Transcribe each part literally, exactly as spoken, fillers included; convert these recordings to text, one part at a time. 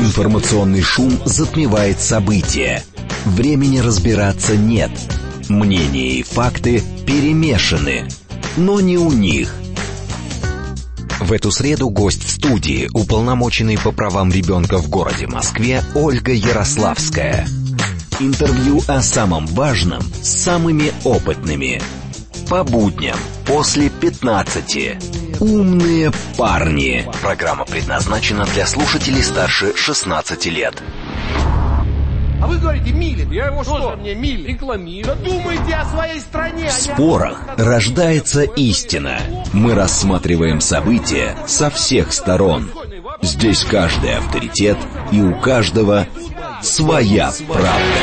Информационный шум затмевает события. Времени разбираться нет. Мнения и факты перемешаны. Но не у них. В эту среду гость в студии, уполномоченный по правам ребенка в городе Москве Ольга Ярославская. Интервью о самом важном с самыми опытными. По будням после пятнадцати. Умные парни. Программа предназначена для слушателей старше шестнадцати лет. А вы говорите мили. Я его что? Что мне мили? Рекламирую. Да думайте о своей стране. В спорах рождается истина. Мы рассматриваем события со всех сторон. Здесь каждый авторитет, и у каждого своя правда.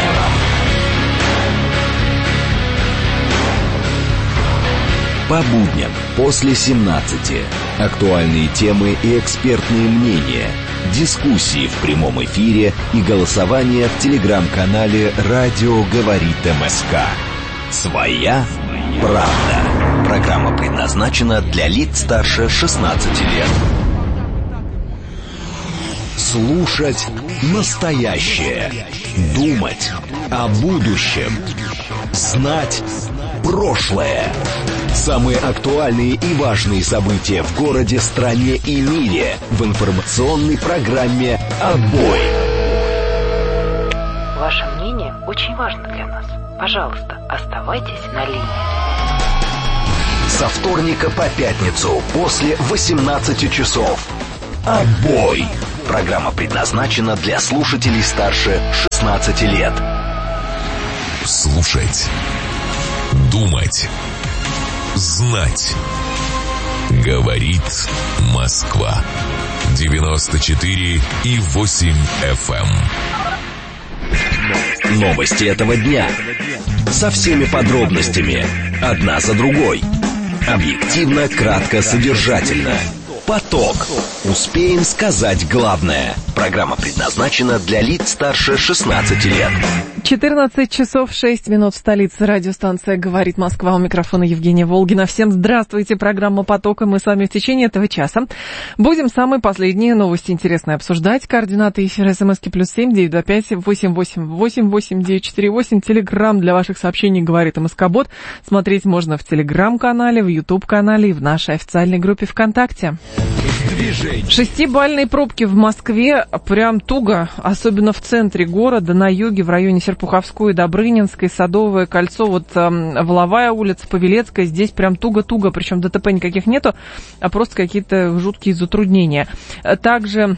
По будням после семнадцати. Актуальные темы и экспертные мнения. Дискуссии в прямом эфире и голосование в телеграм-канале «Радио говорит МСК». Своя правда. Программа предназначена для лиц старше шестнадцати лет. Слушать настоящее. Думать о будущем. Знать прошлое. Самые актуальные и важные события в городе, стране и мире в информационной программе «Отбой». Ваше мнение очень важно для нас. Пожалуйста, оставайтесь на линии. Со вторника по пятницу после восемнадцати часов. «Отбой». Программа предназначена для слушателей старше шестнадцати лет. Слушать. Думать. Знать. Говорит Москва. девяносто четыре и восемь эф эм. Новости этого дня. Со всеми подробностями. Одна за другой. Объективно, кратко, содержательно. Поток. Успеем сказать главное. Программа предназначена для лиц старше шестнадцати лет. четырнадцать часов шесть минут в столице. Радиостанция «Говорит Москва». У микрофона Евгения Волгина. Всем здравствуйте. Программа «Поток». И мы с вами в течение этого часа будем самые последние новости интересные обсуждать. Координаты эфира СМСки плюс семь девять два пять восемь восемь восемь восемь девять четыре восемь. Телеграм для ваших сообщений «Говорит МСК-бот». Смотреть можно в Телеграм-канале, в Ютуб-канале и в нашей официальной группе ВКонтакте. Шестибалльные пробки в Москве прям туго, особенно в центре города, на юге, в районе Серпуховской, Добрынинской, Садовое кольцо, вот э, Воловая улица, Павелецкая, здесь прям туго-туго, причем ДТП никаких нету, а просто какие-то жуткие затруднения. Также...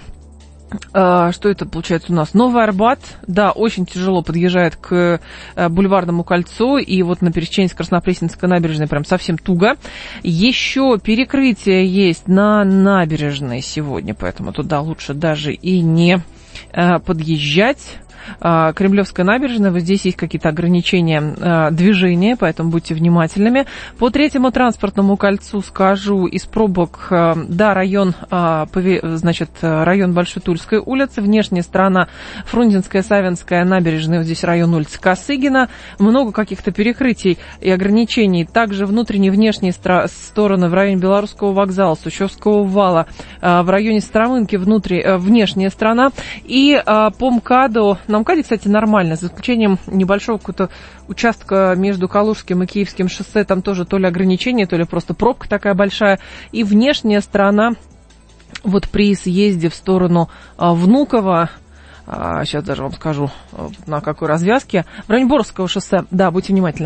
Что это получается у нас? Новый Арбат, да, очень тяжело подъезжает к Бульварному кольцу, и вот на пересечении с Краснопресненской набережной прям совсем туго. Еще перекрытие есть на набережной сегодня, поэтому туда лучше даже и не подъезжать. Кремлевская набережная, вот здесь есть какие-то ограничения движения, поэтому будьте внимательными. По Третьему транспортному кольцу скажу, из пробок, да, район, значит, район Большой Тульской улицы, внешняя сторона Фрунзенская, Савинская набережная, вот здесь район улицы Косыгина, много каких-то перекрытий и ограничений. Также внутренние и внешние стороны в районе Белорусского вокзала, Сущевского вала, в районе Старомынки внутри, внешняя сторона, и по МКАДу. На МКАДе, кстати, нормально, за исключением небольшого какого-то участка между Калужским и Киевским шоссе, там тоже то ли ограничение, то ли просто пробка такая большая. И внешняя сторона, вот при съезде в сторону а, Внуково, а, сейчас даже вам скажу, на какой развязке, в районе Боровского шоссе, да, будьте внимательны.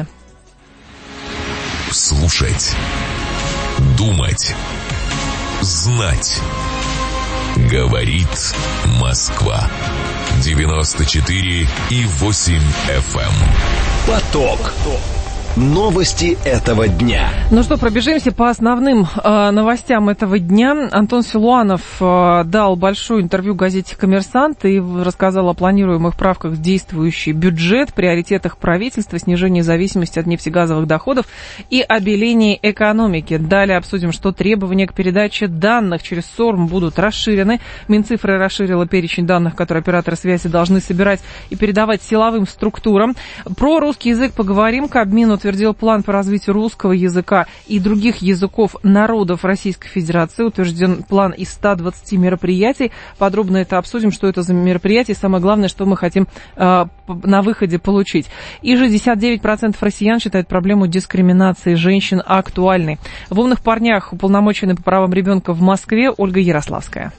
Слушать, думать, знать. Говорит Москва. девяносто четыре и восемь эф эм. Поток. Новости этого дня. Ну что, пробежимся по основным э, новостям этого дня. Антон Силуанов э, дал большое интервью газете «Коммерсант» и рассказал о планируемых правках в действующий бюджет, приоритетах правительства, снижении зависимости от нефтегазовых доходов и обелении экономики. Далее обсудим, что требования к передаче данных через СОРМ будут расширены. Минцифры расширила перечень данных, которые операторы связи должны собирать и передавать силовым структурам. Про русский язык поговорим. Кабмин утверждает, утвердил план по развитию русского языка и других языков народов Российской Федерации. Утвержден план из ста двадцати мероприятий. Подробно это обсудим, что это за мероприятие, и самое главное, что мы хотим э, на выходе получить. И шестьдесят девять процентов россиян считают проблему дискриминации женщин актуальной. В «Умных парнях» уполномоченный по правам ребенка в Москве Ольга Ярославская.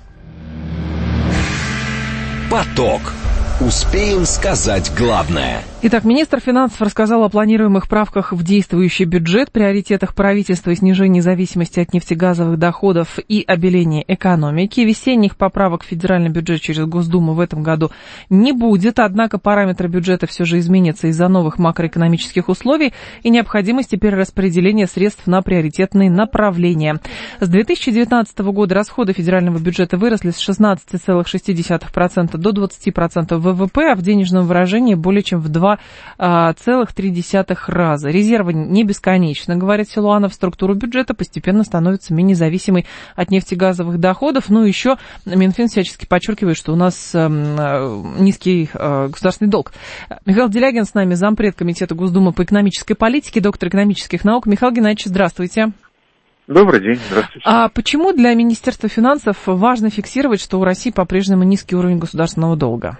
Поток. Успеем сказать главное. Итак, министр финансов рассказал о планируемых правках в действующий бюджет, приоритетах правительства и снижении зависимости от нефтегазовых доходов и обелении экономики. Весенних поправок в федеральный бюджет через Госдуму в этом году не будет, однако параметры бюджета все же изменятся из-за новых макроэкономических условий и необходимости перераспределения средств на приоритетные направления. С две тысячи девятнадцатого года расходы федерального бюджета выросли с шестнадцати целых шести десятых процента до двадцати процентов ВВП, а в денежном выражении более чем в два целых три десятых раза. Резервы не бесконечны, говорит Силуанов. Структура бюджета постепенно становится менее зависимой от нефтегазовых доходов. Ну, еще Минфин всячески подчеркивает, что у нас э, низкий э, государственный долг. Михаил Делягин с нами, зампред Комитета Госдумы по экономической политике, доктор экономических наук. Михаил Геннадьевич, здравствуйте. Добрый день, здравствуйте. А почему для Министерства финансов важно фиксировать, что у России по-прежнему низкий уровень государственного долга?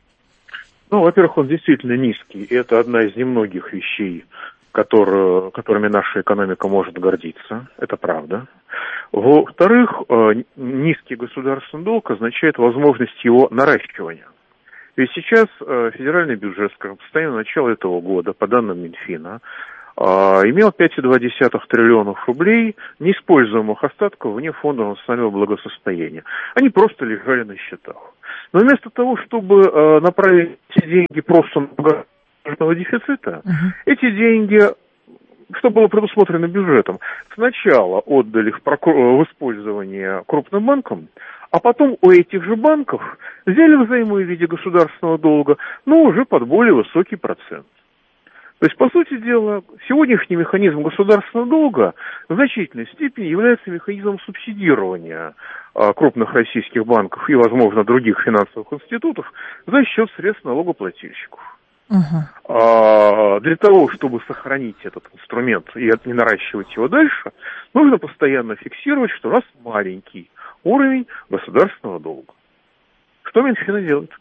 Ну, во-первых, он действительно низкий, и это одна из немногих вещей, которые, которыми наша экономика может гордиться, это правда. Во-вторых, низкий государственный долг означает возможность его наращивания. Ведь сейчас федеральный бюджет, скажем, по состоянию начала этого года, по данным Минфина, имел пять целых два десятых триллионов рублей неиспользуемых остатков вне фонда национального благосостояния. Они просто лежали на счетах. Но вместо того, чтобы э, направить эти деньги просто на государственного дефицита, uh-huh. эти деньги, что было предусмотрено бюджетом, сначала отдали в, прокур... в использование крупным банкам, а потом у этих же банков взяли взаймы в виде государственного долга, но уже под более высокий процент. То есть, по сути дела, сегодняшний механизм государственного долга в значительной степени является механизмом субсидирования а, крупных российских банков и, возможно, других финансовых институтов за счет средств налогоплательщиков. Uh-huh. А, для того, чтобы сохранить этот инструмент и не наращивать его дальше, нужно постоянно фиксировать, что у нас маленький уровень государственного долга. Что Минфин и делает?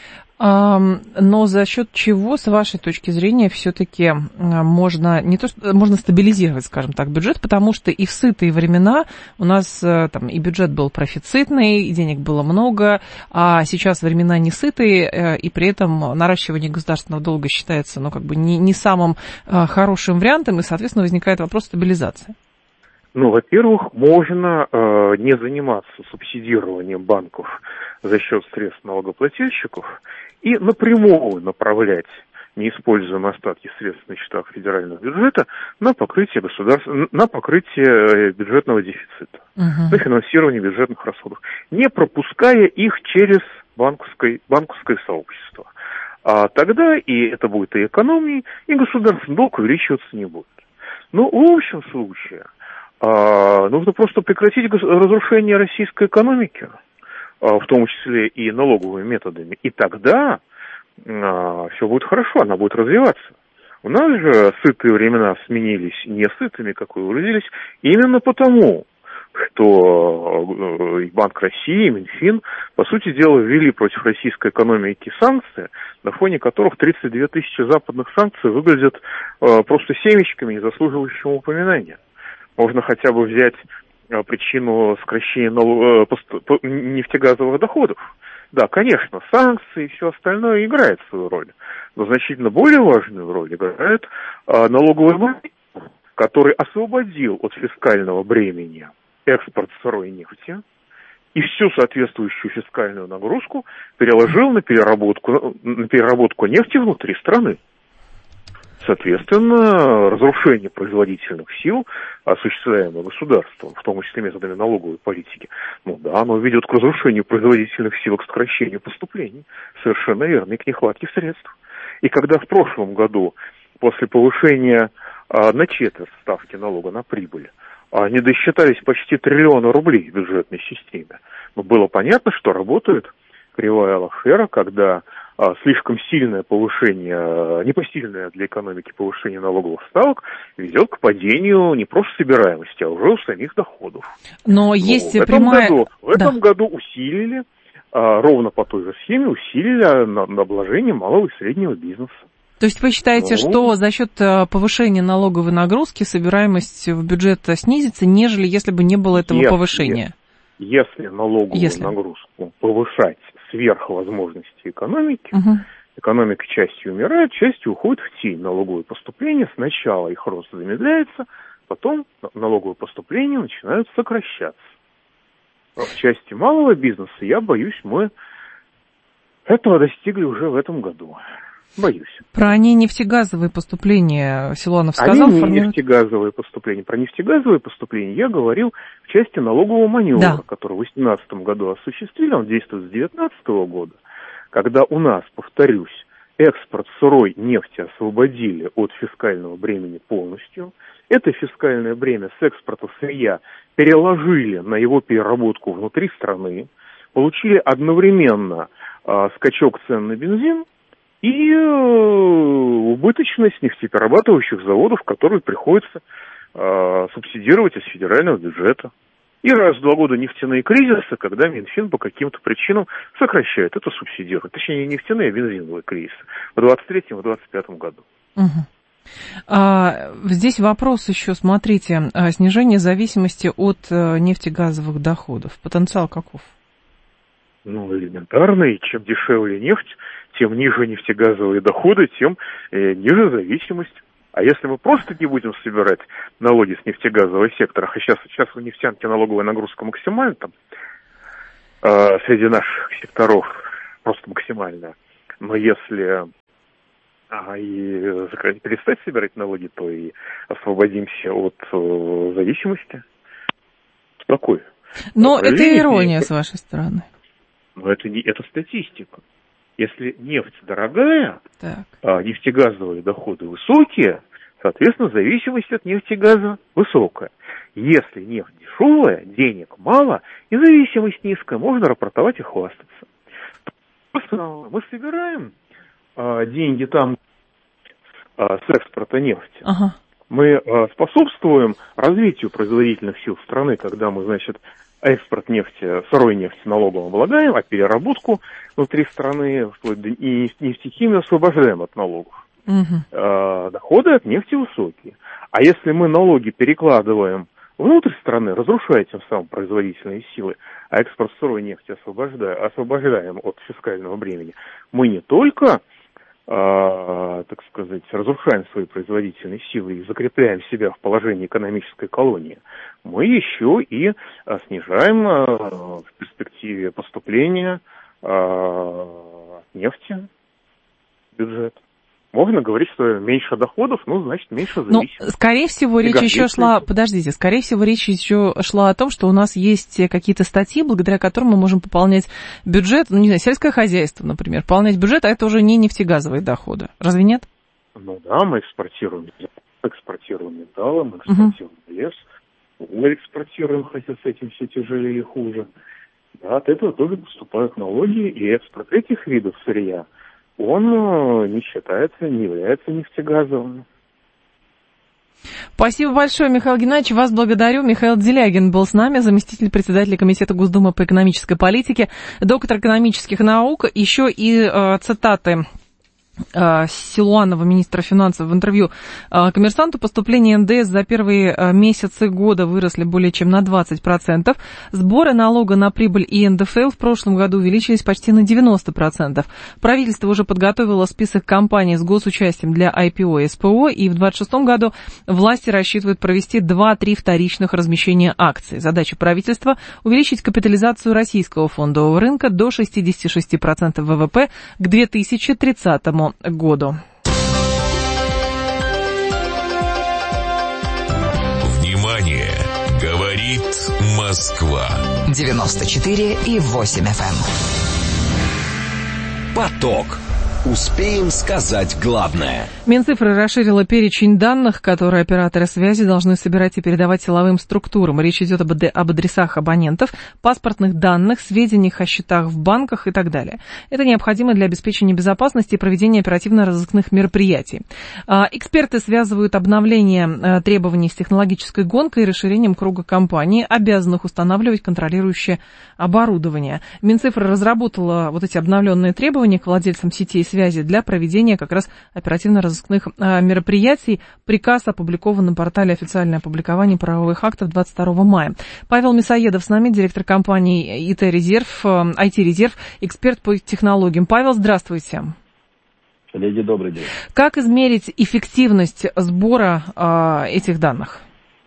Но за счет чего, с вашей точки зрения, все-таки можно не то что можно стабилизировать, скажем так, бюджет, потому что и в сытые времена у нас там и бюджет был профицитный, и денег было много, а сейчас времена не сытые, и при этом наращивание государственного долга считается, ну, как бы не, не самым хорошим вариантом, и, соответственно, возникает вопрос стабилизации. Ну, во-первых, можно э, не заниматься субсидированием банков за счет средств налогоплательщиков и напрямую направлять неиспользуемые остатки средств на счетах федерального бюджета на покрытие государства, на покрытие бюджетного дефицита, uh-huh. на финансирование бюджетных расходов, не пропуская их через банковское, банковское сообщество. А тогда и это будет и экономией, и государственный долг увеличиваться не будет. Но в общем случае а, нужно просто прекратить разрушение российской экономики, а, в том числе и налоговыми методами, и тогда а, все будет хорошо, она будет развиваться. У нас же сытые времена сменились несытыми, как вы выразились, именно потому, что и Банк России, и Минфин, по сути дела, ввели против российской экономики санкции, на фоне которых тридцать две тысячи западных санкций выглядят э, просто семечками, не заслуживающими упоминания. Можно хотя бы взять э, причину сокращения налог... э, нефтегазовых доходов. Да, конечно, санкции и все остальное играет свою роль, но значительно более важную роль играет э, налоговый банк, который освободил от фискального бремени экспорт сырой нефти и всю соответствующую фискальную нагрузку переложил на переработку, на переработку нефти внутри страны. Соответственно, разрушение производительных сил, осуществляемое государством, в том числе методами налоговой политики, ну да, оно ведет к разрушению производительных сил, к сокращению поступлений. Совершенно верно, и к нехватке средств. И когда в прошлом году, после повышения а, на четверть ставки налога на прибыль, они досчитались почти триллиона рублей в бюджетной системе. Но было понятно, что работает кривая Лафера, когда слишком сильное повышение, непосильное для экономики повышение налоговых ставок ведет к падению не просто собираемости, а уже у самих доходов. Но есть в прямая... этом году, в этом да. году усилили, ровно по той же схеме, усилили обложение малого и среднего бизнеса. То есть вы считаете, ну, что за счет повышения налоговой нагрузки собираемость в бюджет снизится, нежели если бы не было этого если, повышения? Если налоговую если. нагрузку повышать сверх возможностей экономики, угу. экономика частью умирает, частью уходит в тень. Налоговые поступления, сначала их рост замедляется, потом налоговые поступления начинают сокращаться. В части малого бизнеса, я боюсь, мы этого достигли уже в этом году. Боюсь. Про нефтегазовые поступления Силуанов сказал. Они не формирует... нефтегазовые поступления. Про нефтегазовые поступления я говорил в части налогового маневра, да. который в две тысячи восемнадцатом году осуществили, он действует с две тысячи девятнадцатого года, когда у нас, повторюсь, экспорт сырой нефти освободили от фискального бремени полностью. Это фискальное бремя с экспорта сырья переложили на его переработку внутри страны, получили одновременно э, скачок цен на бензин и убыточность нефтеперерабатывающих заводов, которые приходится э, субсидировать из федерального бюджета. И раз в два года нефтяные кризисы, когда Минфин по каким-то причинам сокращает это субсидирование. Точнее, не нефтяные, а бензиновые кризисы. В двадцать третьем и двадцать пятом году. Угу. А, здесь вопрос еще, смотрите, снижение зависимости от нефтегазовых доходов. Потенциал каков? Ну, элементарный. Чем дешевле нефть, тем ниже нефтегазовые доходы, тем э, ниже зависимость. А если мы просто не будем собирать налоги с нефтегазового сектора, а сейчас, сейчас у нефтянки налоговая нагрузка максимальна, там, э, среди наших секторов просто максимальная, но если а, и перестать собирать налоги, то и освободимся от э, зависимости. Такой. Но это ирония с вашей стороны. Но это, не, это статистика. Если нефть дорогая, так. а нефтегазовые доходы высокие, соответственно, зависимость от нефтегаза высокая. Если нефть дешевая, денег мало и зависимость низкая, можно рапортовать и хвастаться. Мы собираем а, деньги там а, с экспорта нефти. Ага. Мы а, способствуем развитию производительных сил страны, когда мы, значит, экспорт нефти, сырой нефти налогом облагаем, а переработку внутри страны вплоть до и нефтехимию освобождаем от налогов. Угу. А, доходы от нефти высокие. А если мы налоги перекладываем внутрь страны, разрушая тем самым производительные силы, а экспорт сырой нефти освобождаем, освобождаем от фискального бремени, мы не только, а, так сказать, разрушаем свои производительные силы и закрепляем себя в положении экономической колонии, мы еще и а, снижаем а, в перспективе поступления а, нефти в бюджет. Можно говорить, что меньше доходов, ну, значит, меньше зависимости. Ну, скорее всего, речь еще шла, подождите, скорее всего, речь еще шла о том, что у нас есть какие-то статьи, благодаря которым мы можем пополнять бюджет, ну, не знаю, сельское хозяйство, например, пополнять бюджет, а это уже не нефтегазовые доходы. Разве нет? Ну да, мы экспортируем, экспортируем металл, мы экспортируем uh-huh. лес, мы экспортируем, хотя с этим все тяжелее и хуже. Да, от этого тоже поступают налоги, и экспорт этих видов сырья, он не считается, не является нефтегазовым. Спасибо большое, Михаил Геннадьевич, вас благодарю. Михаил Делягин был с нами, заместитель председателя Комитета Госдумы по экономической политике, доктор экономических наук. Еще и э, цитаты Силуанова, министра финансов, в интервью «Коммерсанту». Поступления эн дэ эс за первые месяцы года выросли более чем на двадцать процентов. Сборы налога на прибыль и эн дэ эф эл в прошлом году увеличились почти на девяносто процентов. Правительство уже подготовило список компаний с госучастием для ай пи о и эс пэ о, и в двадцать шестом году власти рассчитывают провести два-три вторичных размещения акций. Задача правительства – увеличить капитализацию российского фондового рынка до шестьдесят шесть процентов вэ вэ пэ к две тысячи тридцатому году. Внимание! Говорит Москва. девяносто четыре и восемь эф эм. Поток. Успеем сказать главное. Минцифры расширила перечень данных, которые операторы связи должны собирать и передавать силовым структурам. Речь идет об, об адресах абонентов, паспортных данных, сведениях о счетах в банках и так далее. Это необходимо для обеспечения безопасности и проведения оперативно-розыскных мероприятий. Эксперты связывают обновление требований с технологической гонкой и расширением круга компаний, обязанных устанавливать контролирующее оборудование. Минцифра разработала вот эти обновленные требования к владельцам сетей связи для проведения как раз оперативно-розыскных а, мероприятий. Приказ опубликован на портале «Официальное опубликование правовых актов» двадцать второго мая. Павел Мясоедов с нами, директор компании ай ти-резерв, ай ти-резерв, эксперт по технологиям. Павел, здравствуйте. Коллеги, добрый день. Как измерить эффективность сбора а, этих данных?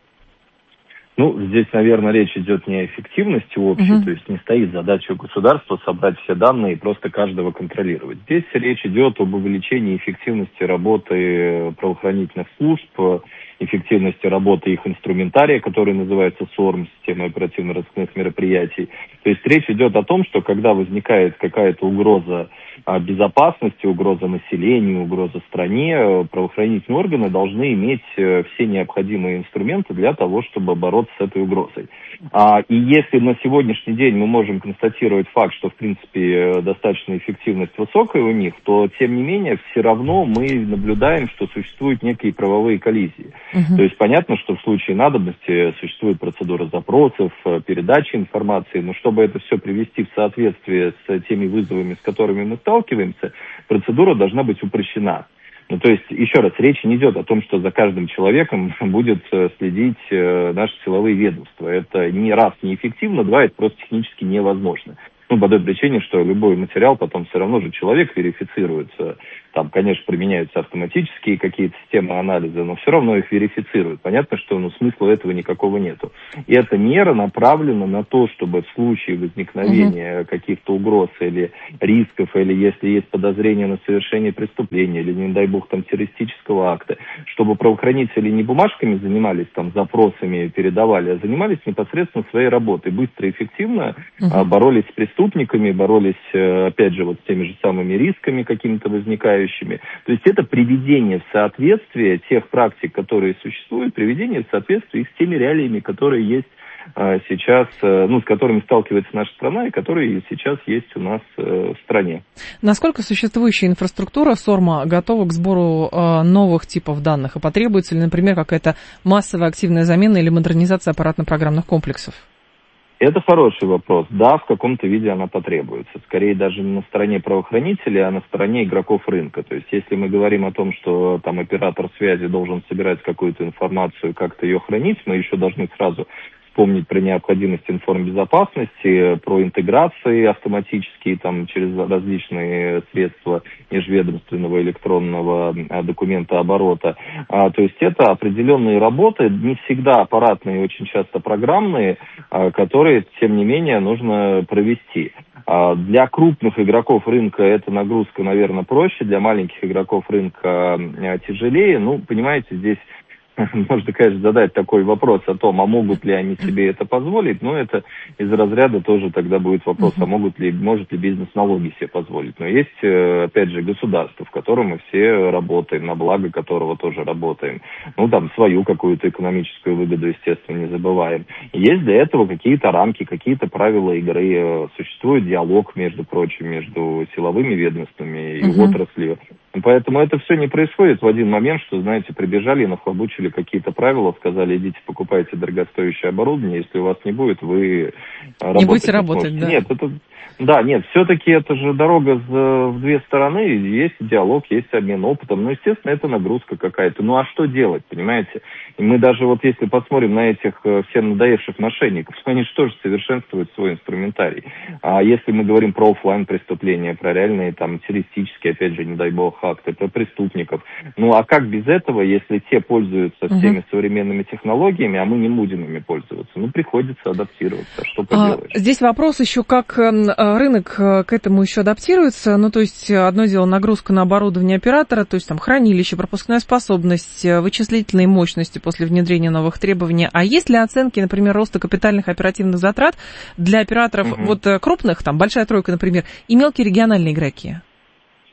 Ну, здесь, наверное, речь идет не о эффективности общей, uh-huh. то есть не стоит задача государства собрать все данные и просто каждого контролировать. Здесь речь идет об увеличении эффективности работы правоохранительных служб, эффективности работы их инструментария, который называется СОРМ, система оперативно-розыскных мероприятий. То есть речь идет о том, что когда возникает какая-то угроза безопасности, угроза населению, угроза стране, правоохранительные органы должны иметь все необходимые инструменты для того, чтобы бороться с этой угрозой. А, и если на сегодняшний день мы можем констатировать факт, что в принципе достаточно эффективность высокая у них, то тем не менее все равно мы наблюдаем, что существуют некие правовые коллизии. Uh-huh. То есть понятно, что в случае надобности существует процедура запросов, передачи информации, но чтобы это все привести в соответствие с теми вызовами, с которыми мы сталкиваемся, процедура должна быть упрощена. Ну, то есть, еще раз, речь не идет о том, что за каждым человеком будет следить наши силовые ведомства. Это ни раз неэффективно, два, это просто технически невозможно. Ну, по той причине, что любой материал потом все равно же человек верифицируется. Там, конечно, применяются автоматические какие-то системы анализа, но все равно их верифицируют. Понятно, что ну, смысла этого никакого нету. И эта мера направлена на то, чтобы в случае возникновения uh-huh. каких-то угроз или рисков, или если есть подозрение на совершение преступления, или, не дай бог, там, террористического акта, чтобы правоохранители не бумажками занимались, там, запросами передавали, а занимались непосредственно своей работой. Быстро и эффективно uh-huh. боролись с преступниками, боролись, опять же, вот с теми же самыми рисками какими-то возникающими. То есть это приведение в соответствие тех практик, которые существуют, приведение в соответствие с теми реалиями, которые есть а, сейчас, а, ну, с которыми сталкивается наша страна и которые сейчас есть у нас а, в стране. Насколько существующая инфраструктура СОРМа готова к сбору а, новых типов данных? И потребуется ли, например, какая-то массовая активная замена или модернизация аппаратно-программных комплексов? Это хороший вопрос. Да, в каком-то виде она потребуется. Скорее даже не на стороне правоохранителей, а на стороне игроков рынка. То есть если мы говорим о том, что там оператор связи должен собирать какую-то информацию, как-то ее хранить, мы еще должны сразу вспомнить про необходимость информбезопасности, про интеграции автоматические там, через различные средства межведомственного электронного документооборота. А, то есть это определенные работы, не всегда аппаратные, очень часто программные, а, которые, тем не менее, нужно провести. А, для крупных игроков рынка эта нагрузка, наверное, проще, для маленьких игроков рынка а, тяжелее. Ну, понимаете, здесь можно, конечно, задать такой вопрос о том, а могут ли они себе это позволить, но это из разряда тоже тогда будет вопрос, а могут ли, может ли бизнес налоги себе позволить. Но есть, опять же, государство, в котором мы все работаем, на благо которого тоже работаем. Ну, там, свою какую-то экономическую выгоду, естественно, не забываем. Есть для этого какие-то рамки, какие-то правила игры. Существует диалог, между прочим, между силовыми ведомствами и uh-huh. отраслью. Поэтому это все не происходит в один момент, что, знаете, прибежали и нахлобучили какие-то правила, сказали, идите покупайте дорогостоящее оборудование, если у вас не будет, вы работать не будете работать, да? Нет, это... Да, нет, все-таки это же дорога в две стороны, есть диалог, есть обмен опытом, ну, естественно, это нагрузка какая-то. Ну, а что делать, понимаете? И мы даже вот если посмотрим на этих всем надоевших мошенников, они же тоже совершенствуют свой инструментарий. А если мы говорим про офлайн преступления, про реальные там террористические, опять же, не дай бог, акты, про преступников, ну, а как без этого, если те пользуются uh-huh. всеми современными технологиями, а мы не будем ими пользоваться? Ну, приходится адаптироваться, что поделаешь. А, здесь вопрос еще, как рынок к этому еще адаптируется, ну, то есть одно дело нагрузка на оборудование оператора, то есть там хранилище, пропускная способность, вычислительные мощности после внедрения новых требований. А есть ли оценки, например, роста капитальных оперативных затрат для операторов угу. вот крупных, там большая тройка, например, и мелкие региональные игроки? Ну,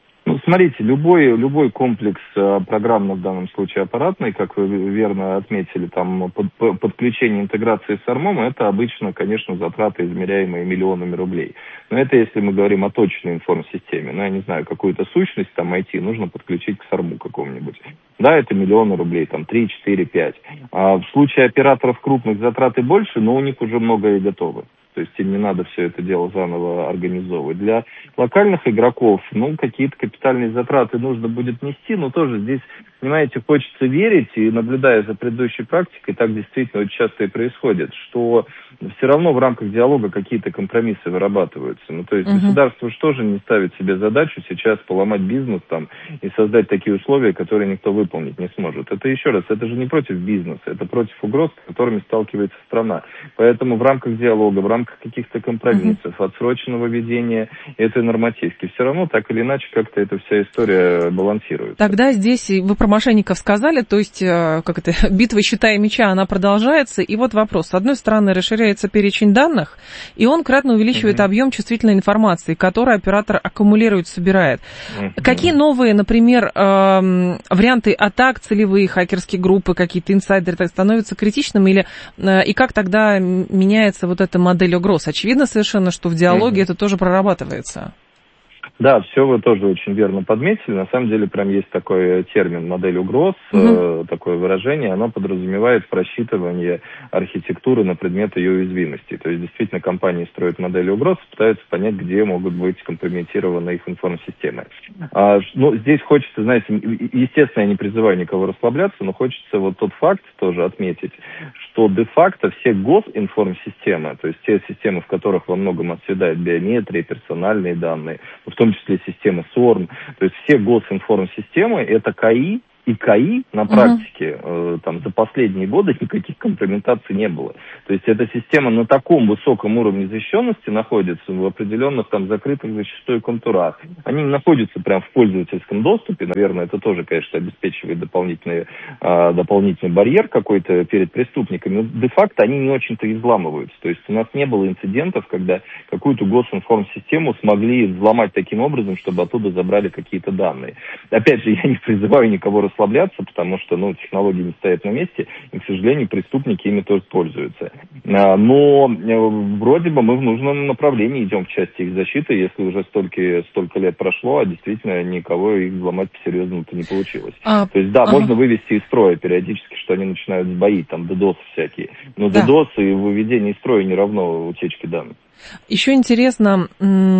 смотрите, любой, любой комплекс программно, в данном случае аппаратный, как вы верно отметили, там под, подключение интеграции с АРМом, это обычно, конечно, затраты, измеряемые миллионами рублей. Но это если мы говорим о точной информсистеме. Ну, я не знаю, какую-то сущность там ай ти нужно подключить к САРМу какому-нибудь. Да, это миллионы рублей, там три, четыре, пять. А в случае операторов крупных затраты больше, но у них уже многое готово. То есть им не надо все это дело заново организовывать. Для локальных игроков, ну, какие-то капитальные затраты нужно будет нести, но тоже здесь, понимаете, хочется верить, и наблюдая за предыдущей практикой, так действительно очень часто и происходит, что все равно в рамках диалога какие-то компромиссы вырабатываются. Ну, то есть uh-huh. государство же тоже не ставит себе задачу сейчас поломать бизнес там и создать такие условия, которые никто выполнить не сможет. Это еще раз, это же не против бизнеса, это против угроз, с которыми сталкивается страна. Поэтому в рамках диалога, в рамках каких-то компромиссов, uh-huh. отсроченного ведения этой нормативки, все равно так или иначе как-то эта вся история балансирует. Тогда здесь вы про мошенников сказали, то есть, как это, битва щита и меча, она продолжается. И вот вопрос. С одной стороны, расширяется перечень данных, и он кратно увеличивает uh-huh. объем чувствительной информации, которую оператор аккумулирует, собирает. Uh-huh. Какие новые, например, э, варианты атак, целевые хакерские группы, какие-то инсайдеры так становятся критичными, или, э, и как тогда меняется вот эта модель угроз? Очевидно совершенно, что в диалоге uh-huh. это тоже прорабатывается. Да, все вы тоже очень верно подметили. На самом деле, прям есть такой термин «модель угроз», uh-huh. э, такое выражение, оно подразумевает просчитывание архитектуры на предмет ее уязвимости. То есть, действительно, компании строят модели угроз, пытаются понять, где могут быть компрометированы их информсистемы. А, ну, здесь хочется, знаете, естественно, я не призываю никого расслабляться, но хочется вот тот факт тоже отметить, что де-факто все госинформсистемы, то есть те системы, в которых во многом отседает биометрия, персональные данные, в том числе системы СОРМ, то есть все госинформсистемы, это КАИ, и КАИ на практике uh-huh. э, там, за последние годы никаких компрометаций не было. То есть эта система на таком высоком уровне защищенности находится в определенных там закрытых зачастую контурах. Они не находятся прямо в пользовательском доступе. Наверное, это тоже, конечно, обеспечивает дополнительный, э, дополнительный барьер какой-то перед преступниками. Но де-факто они не очень-то взламываются. То есть у нас не было инцидентов, когда какую-то госинформсистему смогли взломать таким образом, чтобы оттуда забрали какие-то данные. Опять же, я не призываю никого расслабляться, расслабляться, потому что, ну, технологии не стоят на месте, и, к сожалению, преступники ими тоже пользуются. Но вроде бы мы в нужном направлении идем в части их защиты, если уже столько, столько лет прошло, а действительно никого их взломать по-серьезному-то не получилось. А, То есть, да, ага. можно вывести из строя периодически, что они начинают сбоить, там, ддос всякие. Но да. ддос и выведение из строя не равно утечке данных. Еще интересно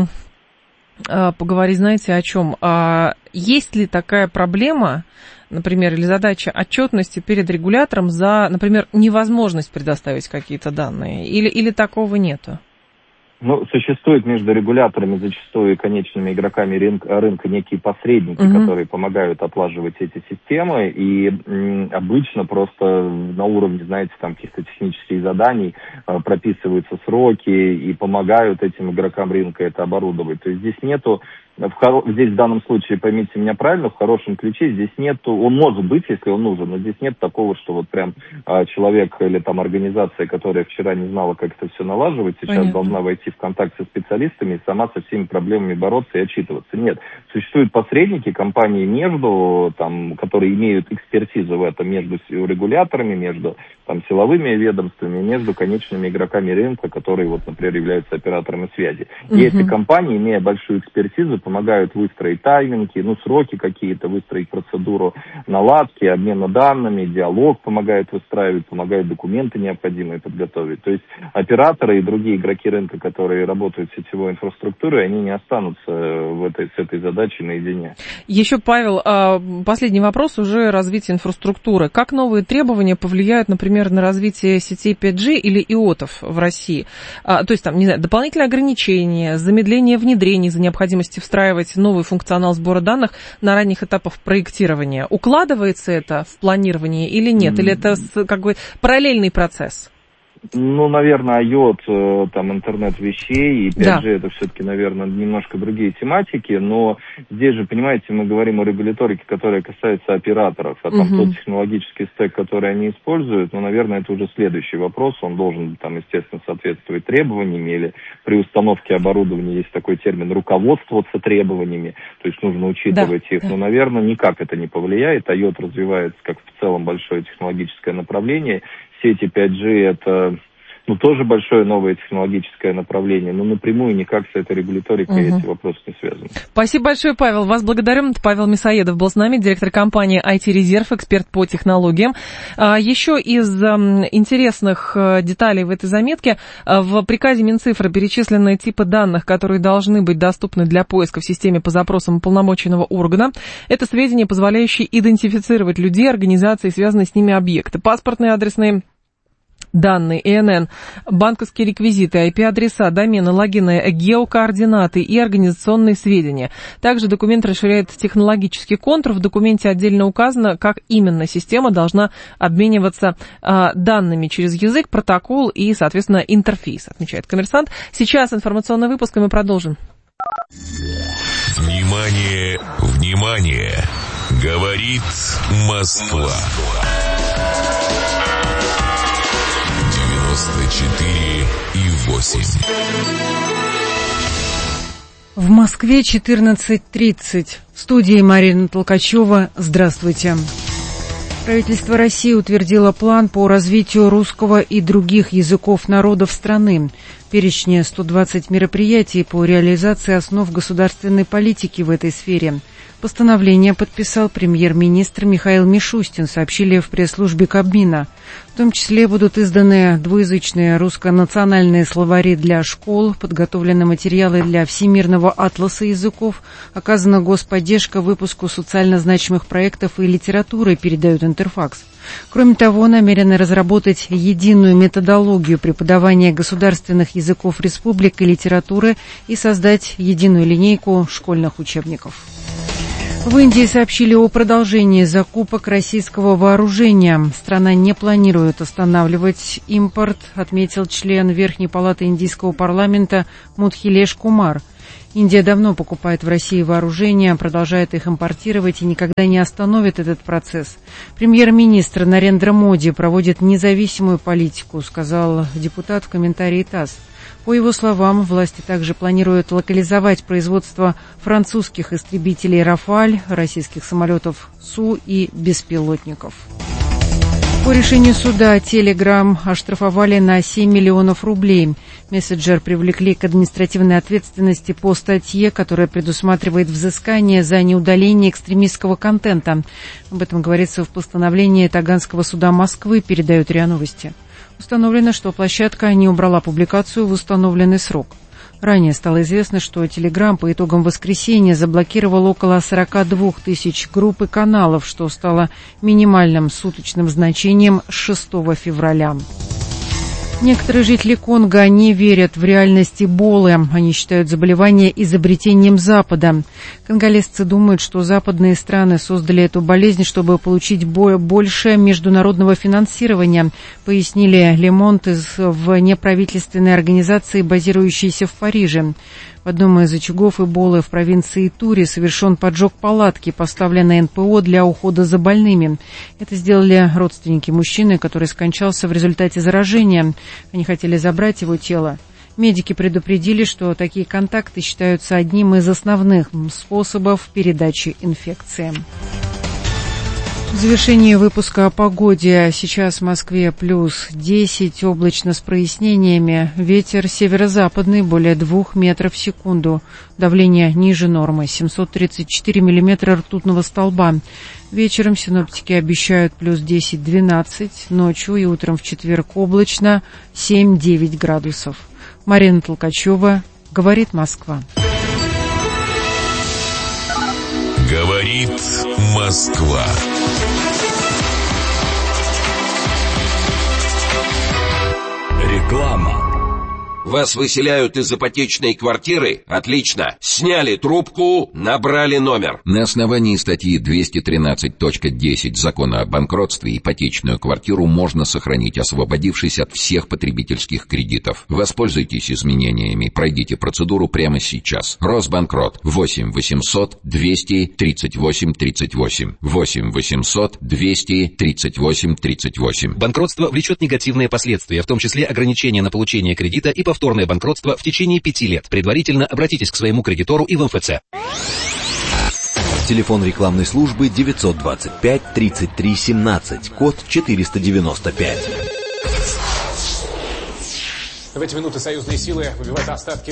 поговорить, знаете, о чем? Есть ли такая проблема, например, или задача отчетности перед регулятором за, например, невозможность предоставить какие-то данные, или, или такого нету? Ну, существует между регуляторами, зачастую и конечными игроками рынка, рынка некие посредники, uh-huh. которые помогают отлаживать эти системы, и м, обычно просто на уровне, знаете, там каких-то технических заданий э, прописываются сроки и помогают этим игрокам рынка это оборудовать. То есть здесь нету, в хоро... здесь в данном случае, поймите меня правильно, в хорошем ключе здесь нету, он может быть, если он нужен, но здесь нет такого, что вот прям э, человек или там организация, которая вчера не знала, как это все налаживать, сейчас Понятно. должна войти в контакт со специалистами и сама со всеми проблемами бороться и отчитываться. Нет, существуют посредники, компании между, там, которые имеют экспертизу в этом между регуляторами, между там, силовыми ведомствами, между конечными игроками рынка, которые, вот, например, являются операторами связи. Uh-huh. И эти компании, имея большую экспертизу, помогают выстроить тайминги, ну, сроки какие-то, выстроить процедуру наладки, обмена данными, диалог помогает выстраивать, помогают документы необходимые подготовить. То есть операторы и другие игроки рынка, которые работают в сетевой инфраструктуре, они не останутся в этой, с этой задачей наедине. Еще, Павел, последний вопрос уже развития инфраструктуры. Как новые требования повлияют, например, на развитие сетей пять джи или ИОТов в России? То есть, там, не знаю, дополнительные ограничения, замедление внедрений за необходимости встраивать новый функционал сбора данных на ранних этапах проектирования. Укладывается это в планирование или нет? Или это как бы параллельный процесс? Ну, наверное, IoT, там, интернет вещей и пять джи, да. Это все-таки, наверное, немножко другие тематики, но здесь же, понимаете, мы говорим о регуляторике, которая касается операторов, а там угу. тот технологический стек, который они используют, ну, наверное, это уже следующий вопрос, он должен, там, естественно, соответствовать требованиям, или при установке оборудования есть такой термин руководствоваться требованиями, то есть нужно учитывать да, их, да. но, наверное, никак это не повлияет, IoT развивается как в целом большое технологическое направление, сети пять джи это, ну, тоже большое новое технологическое направление, но напрямую никак с этой регуляторикой угу. эти вопросы не связаны. Спасибо большое, Павел. Вас благодарим. Павел Мясоедов был с нами, директор компании ай ти-резерв, эксперт по технологиям. Еще из интересных деталей в этой заметке. В приказе Минцифры перечислены типы данных, которые должны быть доступны для поиска в системе по запросам уполномоченного органа. Это сведения, позволяющие идентифицировать людей, организации, связанные с ними объекты. Паспортные, адресные данные, ИНН, банковские реквизиты, ай пи-адреса, домены, логины, геокоординаты и организационные сведения. Также документ расширяет технологический контур. В документе отдельно указано, как именно система должна обмениваться а, данными через язык, протокол и, соответственно, интерфейс, отмечает «Коммерсант». Сейчас информационный выпуск, и мы продолжим. Внимание, внимание! Говорит Москва. четыре и восемь. В Москве четырнадцать тридцать. В студии Марина Толкачева. Здравствуйте. Правительство России утвердило план по развитию русского и других языков народов страны. В перечне сто двадцать мероприятий по реализации основ государственной политики в этой сфере. Постановление подписал премьер-министр Михаил Мишустин, сообщили в пресс-службе Кабмина. В том числе будут изданы двуязычные русско-национальные словари для школ, подготовлены материалы для Всемирного атласа языков, оказана господдержка выпуску социально значимых проектов и литературы, передает Интерфакс. Кроме того, намерены разработать единую методологию преподавания государственных языков республик и литературы и создать единую линейку школьных учебников. В Индии сообщили о продолжении закупок российского вооружения. Страна не планирует останавливать импорт, отметил член Верхней палаты индийского парламента Мудхилеш Кумар. Индия давно покупает в России вооружение, продолжает их импортировать и никогда не остановит этот процесс. Премьер-министр Нарендра Моди проводит независимую политику, сказал депутат в комментарии ТАСС. По его словам, власти также планируют локализовать производство французских истребителей «Рафаль», российских самолетов Су и беспилотников. По решению суда Telegram оштрафовали на семь миллионов рублей. Мессенджер привлекли к административной ответственности по статье, которая предусматривает взыскание за неудаление экстремистского контента. Об этом говорится в постановлении Таганского суда Москвы, передают РИА Новости. Установлено, что площадка не убрала публикацию в установленный срок. Ранее стало известно, что Telegram по итогам воскресенья заблокировал около сорок два тысяч групп и каналов, что стало минимальным суточным значением с шестого февраля. Некоторые жители Конго не верят в реальность Эболы. Они считают заболевание изобретением Запада. Конголезцы думают, что западные страны создали эту болезнь, чтобы получить больше международного финансирования, пояснили Ле Монт из в неправительственной организации, базирующейся в Париже. В одном из очагов Эболы в провинции Тури совершен поджог палатки, поставленной эн пэ о для ухода за больными. Это сделали родственники мужчины, который скончался в результате заражения. Они хотели забрать его тело. Медики предупредили, что такие контакты считаются одним из основных способов передачи инфекции. В завершении выпуска о погоде. Сейчас в Москве плюс десять, облачно с прояснениями. Ветер северо-западный, более двух метров в секунду. Давление ниже нормы, семьсот тридцать четыре миллиметра ртутного столба. Вечером синоптики обещают плюс десять-двенадцать, ночью и утром в четверг облачно семь-девять градусов. Марина Толкачева, говорит Москва. Говорит Москва. Реклама. Вас выселяют из ипотечной квартиры? Отлично. Сняли трубку, набрали номер. На основании статьи двести тринадцать точка десять Закона о банкротстве ипотечную квартиру можно сохранить, освободившись от всех потребительских кредитов. Воспользуйтесь изменениями. Пройдите процедуру прямо сейчас. Росбанкрот. восемь восемьсот двести тридцать восемь тридцать восемь. восемь восемьсот двести тридцать восемь тридцать восемь. Банкротство влечет негативные последствия, в том числе ограничение на получение кредита и повторное банкротство в течение пяти лет. Предварительно обратитесь к своему кредитору и в эм эф цэ. Телефон рекламной службы девятьсот двадцать пять тридцать три семнадцать, код четыреста девяносто пять. В эти минуты союзные силы выбивают остатки